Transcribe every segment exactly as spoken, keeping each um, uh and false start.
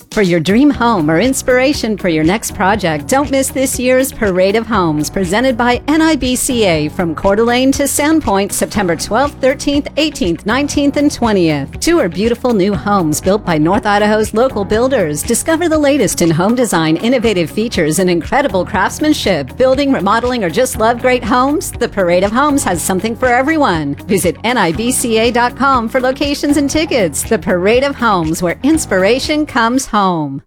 For your dream home or inspiration for your next project, don't miss this year's Parade of Homes presented by N I B C A from Coeur d'Alene to Sandpoint, September twelfth, thirteenth, eighteenth, nineteenth, and twentieth. Tour beautiful new homes built by North Idaho's local builders. Discover the latest in home design, innovative features, and incredible craftsmanship. Building, remodeling, or just love great homes? The Parade of Homes has something for everyone. Visit N I B C A dot com for locations and tickets. The Parade of Homes, where inspiration comes home. Home.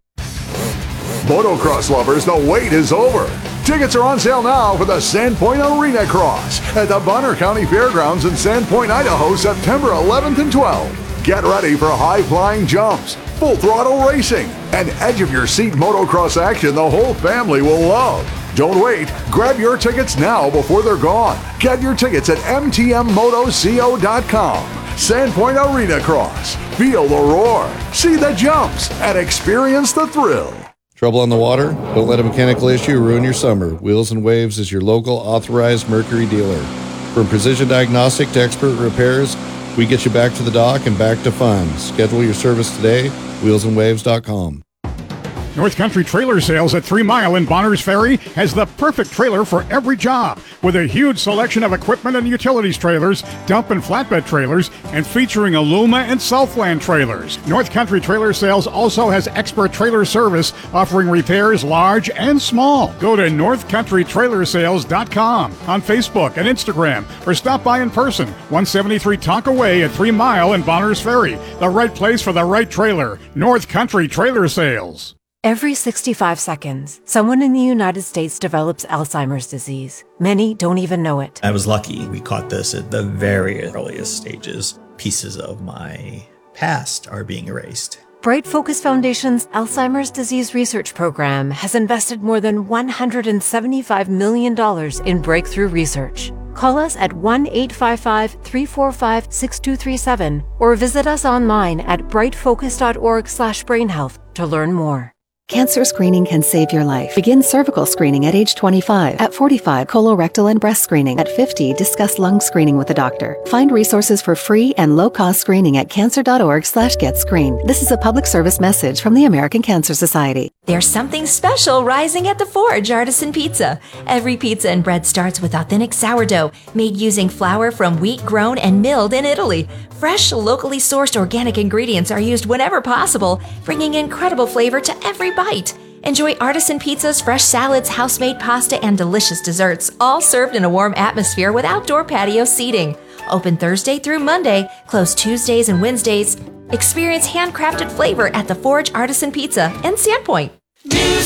Motocross lovers, the wait is over. Tickets are on sale now for the Sandpoint Arena Cross at the Bonner County Fairgrounds in Sandpoint, Idaho, September eleventh and twelfth. Get ready for high-flying jumps, full throttle racing, and edge-of-your-seat motocross action the whole family will love. Don't wait. Grab your tickets now before they're gone. Get your tickets at M T M moto co dot com. Sandpoint Arena Cross. Feel the roar, see the jumps, and experience the thrill. Trouble on the water? Don't let a mechanical issue ruin your summer. Wheels and Waves is your local authorized Mercury dealer. From precision diagnostic to expert repairs, we get you back to the dock and back to fun. Schedule your service today, wheels and waves dot com. North Country Trailer Sales at Three Mile in Bonners Ferry has the perfect trailer for every job. With a huge selection of equipment and utilities trailers, dump and flatbed trailers, and featuring Aluma and Southland trailers. North Country Trailer Sales also has expert trailer service, offering repairs large and small. Go to north country trailer sales dot com on Facebook and Instagram, or stop by in person, one seventy-three Tonka Way at Three Mile in Bonners Ferry. The right place for the right trailer. North Country Trailer Sales. Every sixty-five seconds, someone in the United States develops Alzheimer's disease. Many don't even know it. I was lucky. We caught this at the very earliest stages. Pieces of my past are being erased. Bright Focus Foundation's Alzheimer's Disease Research Program has invested more than one hundred seventy-five million dollars in breakthrough research. Call us at one eight five five, three four five, six two three seven or visit us online at bright focus dot org slash brain health to learn more. Cancer screening can save your life. Begin cervical screening at age twenty-five. At forty-five, colorectal and breast screening. At fifty, discuss lung screening with a doctor. Find resources for free and low-cost screening at cancer dot org slash get screened. This is a public service message from the American Cancer Society. There's something special rising at the Forge Artisan Pizza. Every pizza and bread starts with authentic sourdough, made using flour from wheat grown and milled in Italy. Fresh, locally sourced organic ingredients are used whenever possible, bringing incredible flavor to every bite. Enjoy artisan pizzas, fresh salads, house-made pasta, and delicious desserts, all served in a warm atmosphere with outdoor patio seating. Open Thursday through Monday, closed Tuesdays and Wednesdays. Experience handcrafted flavor at the Forge Artisan Pizza in Sandpoint.